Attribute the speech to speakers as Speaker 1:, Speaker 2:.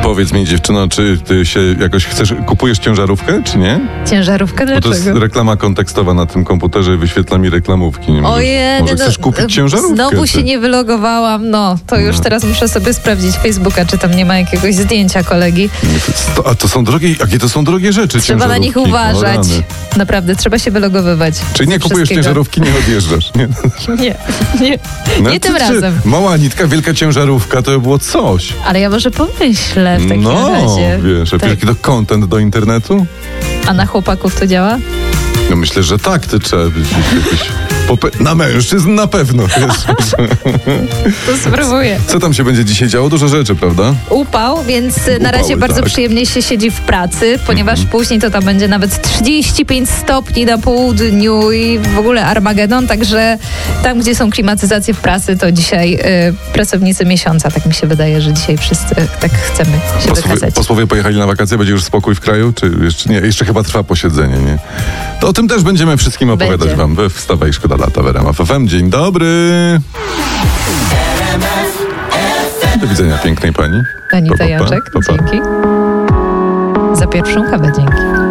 Speaker 1: Powiedz mi, dziewczyno, czy ty się jakoś kupujesz ciężarówkę, czy nie?
Speaker 2: Ciężarówkę
Speaker 1: Bo to jest
Speaker 2: dlaczego?
Speaker 1: reklama kontekstowa na tym komputerze i wyświetla mi reklamówki. Nie może chcesz kupić ciężarówkę?
Speaker 2: Znowu się nie wylogowałam, to już teraz muszę sobie sprawdzić Facebooka, czy tam nie ma jakiegoś zdjęcia kolegi.
Speaker 1: A to są drogie, jakie to są drogie rzeczy?
Speaker 2: Trzeba na nich uważać. Naprawdę, trzeba się wylogowywać.
Speaker 1: Czyli nie kupujesz ciężarówki, nie odjeżdżasz.
Speaker 2: Nie tym razem.
Speaker 1: Mała nitka, wielka ciężarówka, to by było coś.
Speaker 2: Ale ja może pomyślę w takim razie.
Speaker 1: Wiesz, a jaki to content do internetu?
Speaker 2: A na chłopaków to działa?
Speaker 1: No myślę, że tak, to trzeba być jakiś... Na mężczyzn na pewno, wiesz.
Speaker 2: To spróbuję.
Speaker 1: Co tam się będzie dzisiaj działo? Dużo rzeczy, prawda?
Speaker 2: Upał, więc na razie bardzo przyjemnie się siedzi w pracy, ponieważ później to tam będzie nawet 35 stopni na południu i w ogóle Armagedon, także tam, gdzie są klimatyzacje w pracy, to dzisiaj pracownicy miesiąca. Tak mi się wydaje, że dzisiaj wszyscy tak chcemy się wykazać.
Speaker 1: Posłowie pojechali na wakacje, będzie już spokój w kraju? Czy jeszcze nie? Jeszcze chyba trwa posiedzenie, nie? To o tym też będziemy wszystkim opowiadać wam we Wstawaj, Szkoda Lata w RMF FM. Dzień dobry. Do widzenia, pięknej pani.
Speaker 2: Anita Janczek, dzięki. Za pierwszą kawę dzięki.